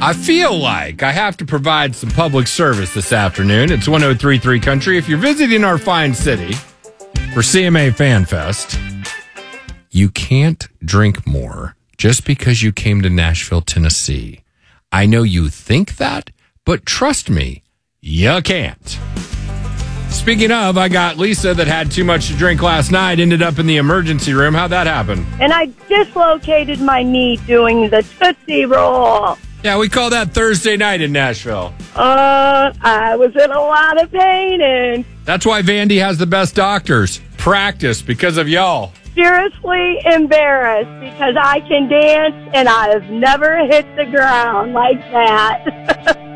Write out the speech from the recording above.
I feel like I have to provide some public service this afternoon. It's 103.3 Country. If you're visiting our fine city for CMA Fan Fest, you can't drink more just because you came to Nashville, Tennessee. I know you think that, but trust me, you can't. Speaking of, I got Lisa that had too much to drink last night, ended up in the emergency room. How'd that happen? And I dislocated my knee doing the Tootsie Roll. Yeah, we call that Thursday night in Nashville. I was in a lot of pain and That's why Vandy has the best doctors. Practice because of y'all. seriously embarrassed because I can dance and I've never hit the ground like that.